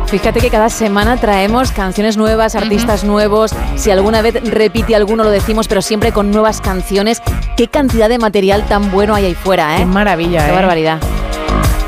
Fíjate que cada semana traemos canciones nuevas, artistas nuevos. Si alguna vez repite alguno lo decimos, pero siempre con nuevas canciones. Qué cantidad de material tan bueno hay ahí fuera, ¿eh? Qué maravilla, Qué barbaridad.